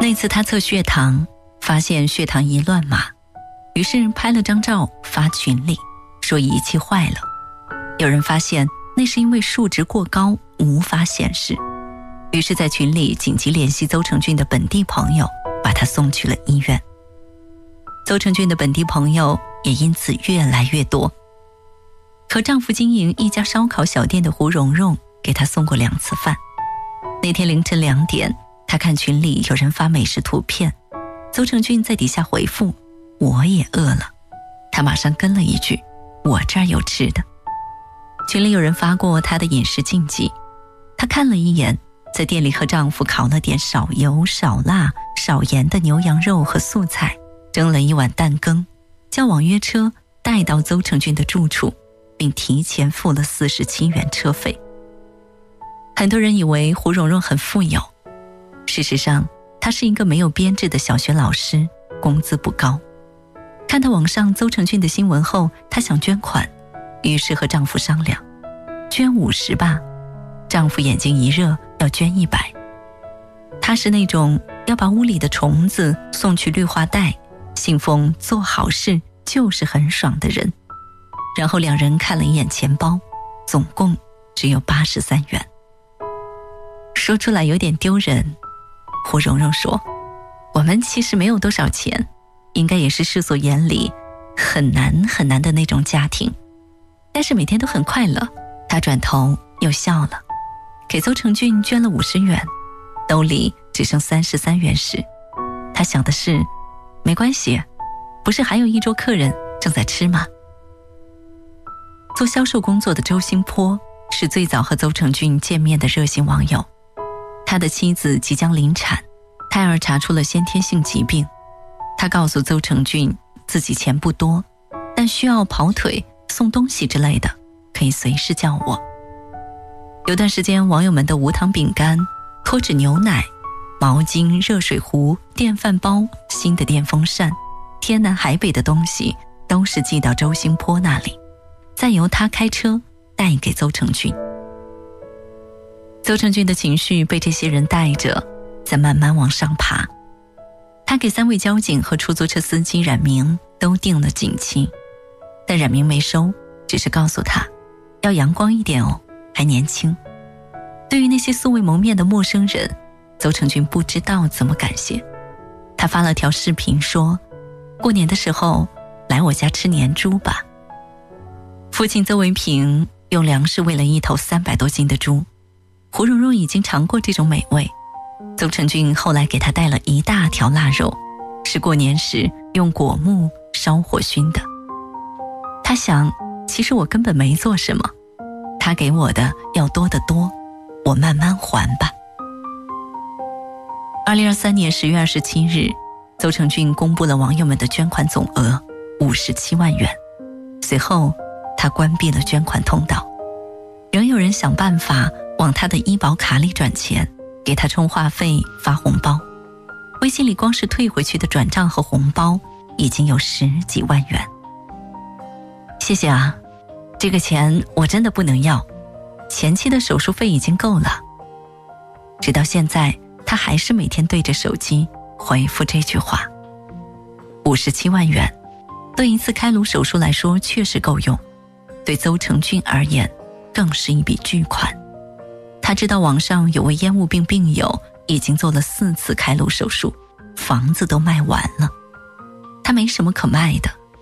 那次他测血糖，发现血糖一乱码，于是拍了张照发群里，说仪器坏了。有人发现那是因为数值过高无法显示，于是在群里紧急联系邹成俊的本地朋友，把他送去了医院。邹成俊的本地朋友也因此越来越多，和丈夫经营一家烧烤小店的胡蓉蓉给他送过2次饭。那天凌晨2点，他看群里有人发美食图片，邹成俊在底下回复我也饿了，他马上跟了一句我这儿有吃的。群里有人发过他的饮食禁忌，他看了一眼，在店里和丈夫烤了点少油少辣少盐的牛羊肉和素菜，蒸了1碗蛋羹，叫网约车带到邹成俊的住处，并提前付了47元车费。很多人以为胡蓉蓉很富有，事实上她是一个没有编制的小学老师，工资不高。看到网上邹成俊的新闻后，她想捐款，于是和丈夫商量，捐50吧。丈夫眼睛一热，要捐100。她是那种要把屋里的虫子送去绿化带，信奉做好事就是很爽的人。然后2人看了一眼钱包，总共只有83元。说出来有点丢人，胡蓉蓉说，我们其实没有多少钱，应该也是世俗眼里很难很难的那种家庭，但是每天都很快乐。她转头又笑了，给邹成俊捐了50元，兜里只剩33元时，她想的是没关系，不是还有一桌客人正在吃吗？做销售工作的周兴波是最早和邹成俊见面的热心网友。他的妻子即将临产，胎儿查出了先天性疾病。他告诉邹成俊自己钱不多，但需要跑腿送东西之类的，可以随时叫我。有段时间网友们的无糖饼干、脱脂牛奶、毛巾、热水壶、电饭煲、新的电风扇，天南海北的东西都是寄到周兴波那里，再由他开车带给邹成俊。邹成俊的情绪被这些人带着，在慢慢往上爬。他给3位交警和出租车司机冉明都定了警期，但冉明没收，只是告诉他要阳光一点哦，还年轻。对于那些素未谋面的陌生人，邹成俊不知道怎么感谢。他发了条视频说，过年的时候来我家吃年猪吧。父亲邹维平用粮食喂了一头300多斤的猪，胡蓉蓉已经尝过这种美味。邹成俊后来给他带了一大条腊肉，是过年时用果木烧火熏的。他想，其实我根本没做什么，他给我的要多得多，我慢慢还吧。2023年10月27日，邹成俊公布了网友们的捐款总额57万元。随后他关闭了捐款通道，仍有人想办法往他的医保卡里转钱，给他充话费发红包。微信里光是退回去的转账和红包已经有10几万元。谢谢啊，这个钱我真的不能要，前期的手术费已经够了。直到现在，他还是每天对着手机回复这句话。57万元对一次开颅手术来说确实够用，对邹成俊而言更是一笔巨款。他知道网上有位烟雾病病友已经做了4次开颅手术，房子都卖完了。他没什么可卖的，